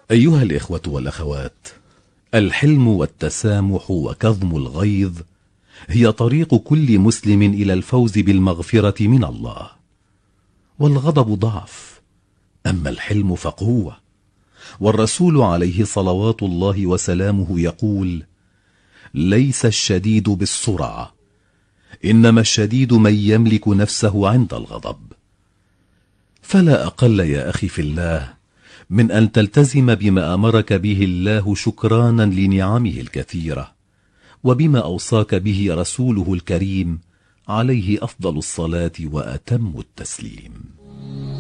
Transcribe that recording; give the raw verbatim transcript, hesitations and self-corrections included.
أيها الإخوة والأخوات، الحلم والتسامح وكظم الغيظ هي طريق كل مسلم إلى الفوز بالمغفرة من الله. والغضب ضعف، أما الحلم فقوة. والرسول عليه صلوات الله وسلامه يقول: ليس الشديد بالسرعة، إنما الشديد من يملك نفسه عند الغضب. فلا أقل يا أخي في الله من أن تلتزم بما أمرك به الله شكرانا لنعمه الكثيرة، وبما أوصاك به رسوله الكريم عليه أفضل الصلاة وأتم التسليم.